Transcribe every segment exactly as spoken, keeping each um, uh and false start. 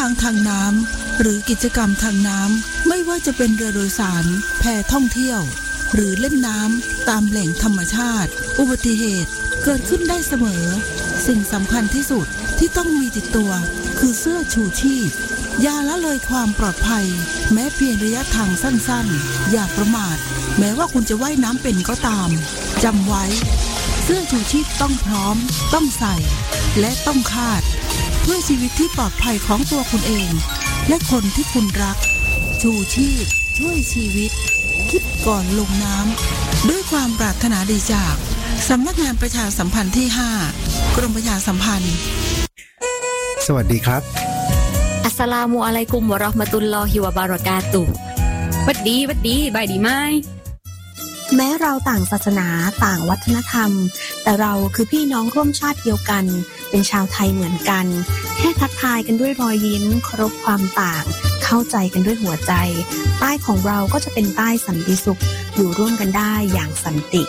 างทางน้ำหรือกิจกรรมทางน้ำไม่ว่าจะเป็นเรือโดยสารแพท่องเที่ยวหรือเล่นน้ำตามแหล่งธรรมชาติอุบัติเหตุเกิดขึ้นได้เสมอสิ่งสำคัญที่สุดที่ต้องมีติดตัวคือเสื้อชูชีพอย่าละเลยความปลอดภัยแม้เพียงระยะทางสั้นๆอย่าประมาทแม้ว่าคุณจะว่ายน้ำเป็นก็ตามจำไว้เสื้อชูชีพต้องพร้อมต้องใส่และต้องคาดเพื่อชีวิตที่ปลอดภัยของตัวคุณเองและคนที่คุณรักชูชีพช่วยชีวิตคิดก่อนลงน้ำด้วยความปรารถนาดีจากสำนักงานประชาสัมพันธ์ที่ห้ากรมประชาสัมพันธ์สวัสดีครับอัสสลามุอะลัยกุมวะเราะห์มะตุลลอฮิวะบารอกาตุฮ์วัดดีวัดดีบายดีไหมแม้เราต่างศาสนาต่างวัฒนธรรมแต่เราคือพี่น้องร่วมชาติเดียวกันเป็นชาวไทยเหมือนกันแค่ทักทายกันด้วยรอยยิ้มเคารพความต่างเข้าใจกันด้วยหัวใจใต้ของเราก็จะเป็นใต้สันติสุขอยู่ร่วมกันได้อย่างสันติ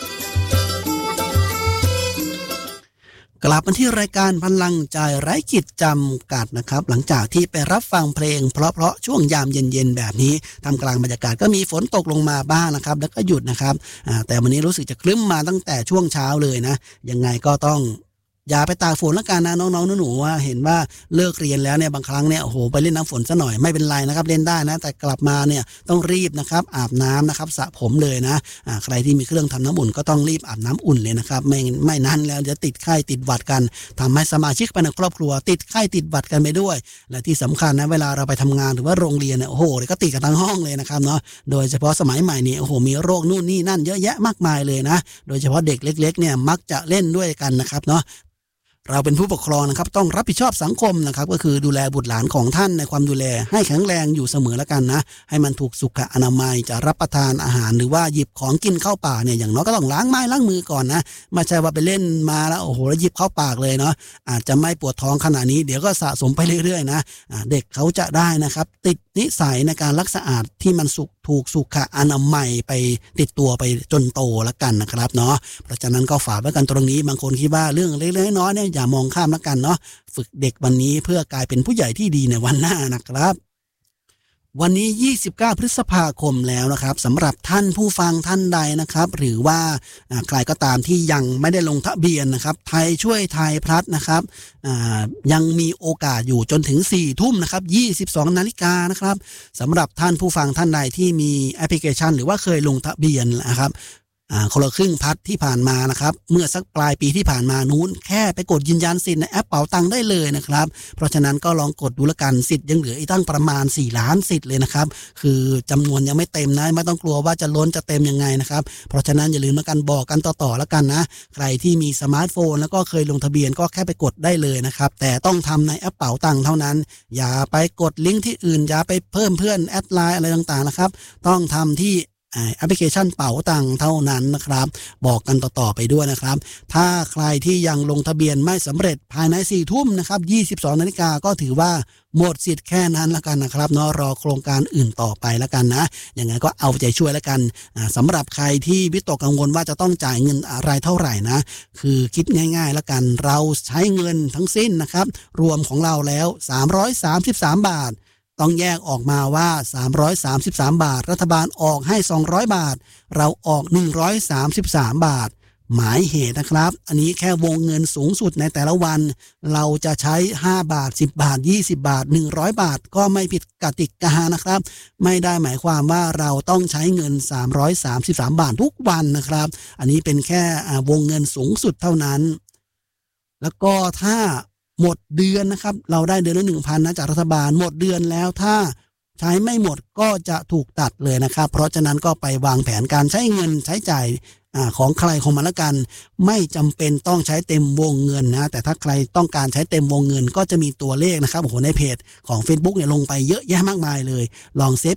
กลับมาที่รายการพลังใจไร้ขีดจำกัดนะครับหลังจากที่ไปรับฟังเพลงเพราะๆช่วงยามเย็นๆแบบนี้ทำกลางบรรยากาศก็มีฝนตกลงมาบ้างนะครับแล้วก็หยุดนะครับแต่วันนี้รู้สึกจะครึ้มมาตั้งแต่ช่วงเช้าเลยนะยังไงก็ต้องอย่าไปตากฝนละกันนะน้องๆหนูๆว่าเห็นว่าเลิกเรียนแล้วเนี่ยบางครั้งเนี่ยโอ้โหไปเล่นน้ำฝนซะหน่อยไม่เป็นไรนะครับเล่นได้นะแต่กลับมาเนี่ยต้องรีบนะครับอาบน้ำนะครับสระผมเลยนะอ่าใครที่มีเครื่องทำน้ำอุ่นก็ต้องรีบอาบน้ำอุ่นเลยนะครับไม่ไม่นั้นแล้วจะติดไข้ติดหวัดกันทำให้สมาชิกภายในครอบครัวติดไข้ติดหวัดกันไปด้วยและที่สำคัญนะเวลาเราไปทำงานหรือว่าโรงเรียนเนี่ยโอ้โหก็ติดกันทั้งห้องเลยนะครับเนาะโดยเฉพาะสมัยใหม่นี่โอ้โหมีโรคนู่นนี่นั่นเยอะแยะมากมายเลยนะโดยเฉพาะเด็กเล็กๆเนี่ยมักจะเล่นด้วยกันนะครับเนาะเราเป็นผู้ปกครองนะครับต้องรับผิดชอบสังคมนะครับก็คือดูแลบุตรหลานของท่านในความดูแลให้แข็งแรงอยู่เสมอแล้วกันนะให้มันถูกสุขอนามัยจะรับประทานอาหารหรือว่าหยิบของกินเข้าปากเนี่ยอย่างน้อยก็ต้องล้างไม้ล้างมือก่อนนะไม่ใช่ว่าไปเล่นมาแล้วโอ้โหแล้วหยิบเข้าปากเลยเนาะอาจจะไม่ปวดท้องขนาดนี้เดี๋ยวก็สะสมไปเรื่อยๆนะเด็กเขาจะได้นะครับติดนิสัยในการรักษาอาดที่มันสุขถูกสุขอนามัยไปติดตัวไปจนโตแล้วกันนะครับเนาะเพราะฉะนั้นก็ฝากไว้กันตรงนี้บางคนคิดว่าเรื่องเล็กๆน้อยๆเนี่ยอย่ามองข้ามแล้วกันเนาะฝึกเด็กวันนี้เพื่อกลายเป็นผู้ใหญ่ที่ดีในวันหน้านะครับวันนี้ยี่สิบเก้าพฤษภาคมแล้วนะครับสำหรับท่านผู้ฟังท่านใดนะครับหรือว่าใครก็ตามที่ยังไม่ได้ลงทะเบียนนะครับไทยช่วยไทยพลัสนะครับยังมีโอกาสอยู่จนถึงสี่ทุ่มนะครับยี่สิบสองนาฬิกานะครับสำหรับท่านผู้ฟังท่านใดที่มีแอปพลิเคชันหรือว่าเคยลงทะเบียนนะครับคนละครึ่งพัดที่ผ่านมานะครับเมื่อสักปลายปีที่ผ่านมานู้นแค่ไปกดยืนยันสิทธิ์ในแอปเป๋าตังค์ได้เลยนะครับเพราะฉะนั้นก็ลองกดดูละกันสิทธิ์ยังเหลืออีกตั้งประมาณสี่ล้านสิทธิ์เลยนะครับคือจำนวนยังไม่เต็มนะไม่ต้องกลัวว่าจะล้นจะเต็มยังไงนะครับเพราะฉะนั้นอย่าลืมมากันบอกกันต่อๆแล้วกันนะใครที่มีสมาร์ทโฟนแล้วก็เคยลงทะเบียนก็แค่ไปกดได้เลยนะครับแต่ต้องทำในแอปเป๋าตังค์เท่านั้นอย่าไปกดลิงก์ที่อื่นอย่าไปเพิ่มเพื่อนแอดไลน์อะไรต่างๆนะครับต้องทำที่แอปพลิเคชันเป๋าตังค์เท่านั้นนะครับบอกกันต่อๆไปด้วยนะครับถ้าใครที่ยังลงทะเบียนไม่สำเร็จภายในสี่ทุ่มนะครับยี่สิบสองนาฬิกาก็ถือว่าหมดสิทธิ์แค่นั้นแล้วกันนะครับเนาะรอโครงการอื่นต่อไปแล้วกันนะยังไงก็เอาใจช่วยแล้วกันสำหรับใครที่วิตกกังวลว่าจะต้องจ่ายเงินอะไรเท่าไหร่นะคือคิดง่ายๆแล้วกันเราใช้เงินทั้งสิ้นนะครับรวมของเราแล้วสามร้อยสามสิบสามบาทต้องแยกออกมาว่าสามร้อยสามสิบสามบาทรัฐบาลออกให้สองร้อยบาทเราออกหนึ่งร้อยสามสิบสามบาทหมายเหตุนะครับอันนี้แค่วงเงินสูงสุดในแต่ละวันเราจะใช้ห้าบาทสิบบาทยี่สิบบาทหนึ่งร้อยบาทก็ไม่ผิดกติกานะครับไม่ได้หมายความว่าเราต้องใช้เงินสามร้อยสามสิบสามบาททุกวันนะครับอันนี้เป็นแค่วงเงินสูงสุดเท่านั้นแล้วก็ถ้าหมดเดือนนะครับเราได้เดือนละ หนึ่งพัน นะจากรัฐบาลหมดเดือนแล้วถ้าใช้ไม่หมดก็จะถูกตัดเลยนะครับเพราะฉะนั้นก็ไปวางแผนการใช้เงินใช้จ่ายของใครของมันละกันไม่จำเป็นต้องใช้เต็มวงเงินนะแต่ถ้าใครต้องการใช้เต็มวงเงินก็จะมีตัวเลขนะครับโอ้โหในเพจของ Facebook เนี่ยลงไปเยอะแยะมากมายเลยลองเซฟ